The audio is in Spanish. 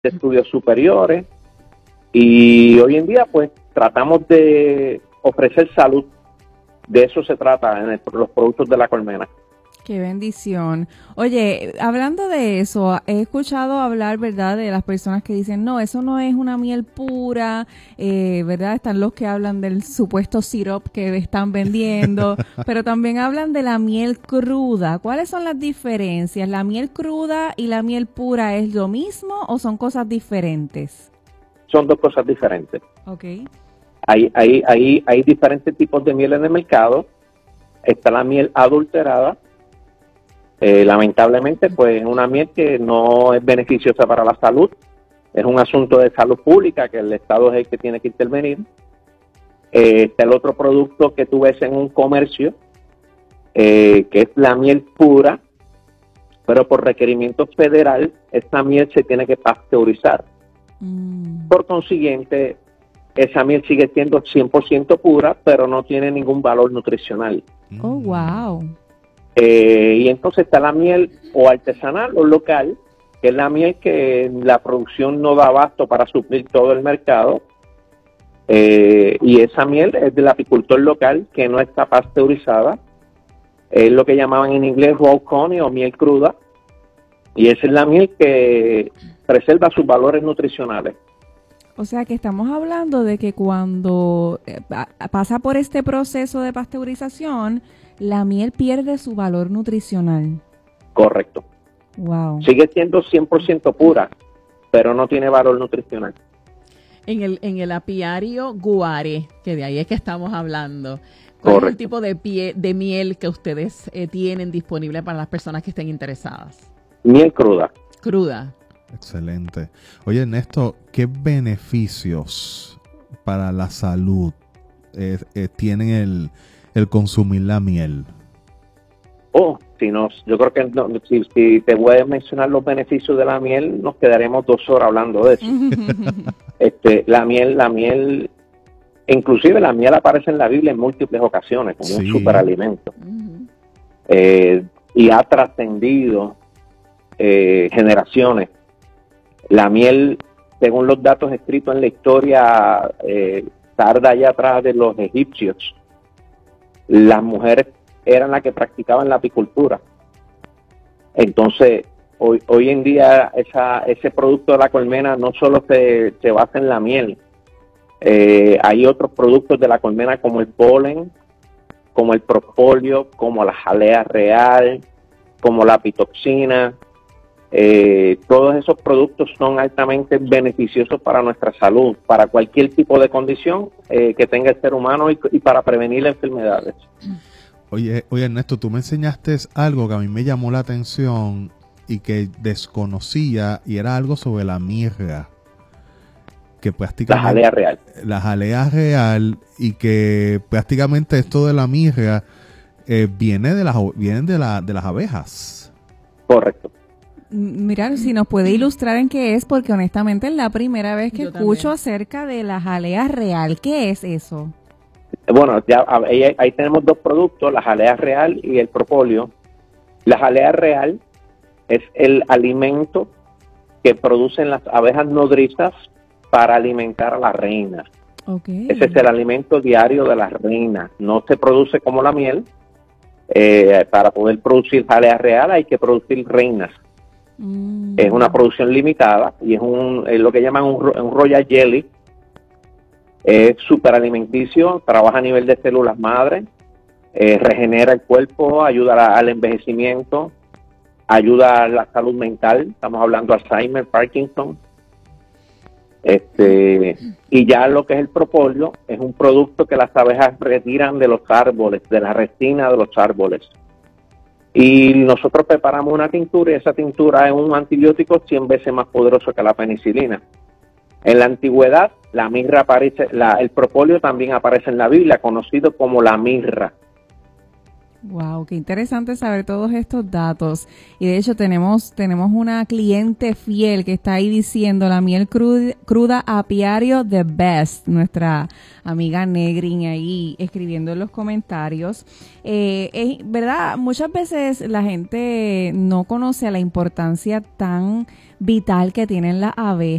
de estudios superiores, y hoy en día pues tratamos de ofrecer salud. De eso se trata en los productos de la colmena. Qué bendición. Oye, hablando de eso, he escuchado hablar, ¿verdad?, de las personas que dicen, no, eso no es una miel pura, ¿verdad? Están los que hablan del supuesto syrup que están vendiendo, pero también hablan de la miel cruda. ¿Cuáles son las diferencias? ¿La miel cruda y la miel pura es lo mismo o son cosas diferentes? Son dos cosas diferentes. Okay. Hay diferentes tipos de miel en el mercado. Está la miel adulterada. Lamentablemente, pues es una miel que no es beneficiosa para la salud. Es un asunto de salud pública que el Estado es el que tiene que intervenir. Está el otro producto que tú ves en un comercio, que es la miel pura, pero por requerimiento federal, esta miel se tiene que pasteurizar. Por consiguiente, esa miel sigue siendo 100% pura, pero no tiene ningún valor nutricional. Oh, wow. Y entonces está la miel o artesanal o local, que es la miel que la producción no da abasto para suplir todo el mercado. Y esa miel es del apicultor local que no está pasteurizada. Es lo que llamaban en inglés raw honey o miel cruda. Y esa es la miel que preserva sus valores nutricionales. O sea que estamos hablando de que cuando pasa por este proceso de pasteurización, la miel pierde su valor nutricional. Correcto. Wow. Sigue siendo 100% pura, pero no tiene valor nutricional. En el apiario Guare, que de ahí es que estamos hablando, ¿cuál es el tipo de miel que ustedes tienen disponible para las personas que estén interesadas? Miel cruda. Cruda. Excelente. Oye, Ernesto, ¿qué beneficios para la salud tienen el consumir la miel? Yo creo que si te voy a mencionar los beneficios de la miel, nos quedaremos 2 horas hablando de eso. La miel, inclusive la miel aparece en la Biblia en múltiples ocasiones como un superalimento. Y ha trascendido generaciones. La miel, según los datos escritos en la historia, tarda allá atrás de los egipcios. Las mujeres eran las que practicaban la apicultura. Entonces, hoy en día ese producto de la colmena no solo se basa en la miel. Hay otros productos de la colmena como el polen, como el propóleo, como la jalea real, como la apitoxina. Todos esos productos son altamente beneficiosos para nuestra salud, para cualquier tipo de condición que tenga el ser humano y para prevenir enfermedades. Oye, Ernesto, tú me enseñaste algo que a mí me llamó la atención y que desconocía, y era algo sobre la mirra. Que prácticamente, la jalea real. La jalea real, y que prácticamente esto de la mirra vienen de las abejas. Correcto. Mira, si nos puede ilustrar en qué es, porque honestamente es la primera vez que escucho acerca de la jalea real. ¿Qué es eso? Bueno, ya ahí tenemos 2 productos, la jalea real y el propóleo. La jalea real es el alimento que producen las abejas nodrizas para alimentar a las reinas. Okay. Ese es el alimento diario de las reinas. No se produce como la miel. Para poder producir jalea real hay que producir reinas. Es una producción limitada y es lo que llaman un royal jelly. Es súper alimenticio, trabaja a nivel de células madre, regenera el cuerpo, ayuda al envejecimiento, ayuda a la salud mental. Estamos hablando de Alzheimer, Parkinson. Y ya lo que es el propóleo es un producto que las abejas retiran de los árboles, de la resina de los árboles. Y nosotros preparamos una tintura, y esa tintura es un antibiótico 100 veces más poderoso que la penicilina. En la antigüedad, la mirra aparece, el propóleo también aparece en la Biblia, conocido como la mirra. Wow, qué interesante saber todos estos datos. Y de hecho tenemos una cliente fiel que está ahí diciendo la miel cruda apiario the best. Nuestra amiga Negrin ahí escribiendo en los comentarios. ¿Verdad? Muchas veces la gente no conoce la importancia tan vital que tienen las abejas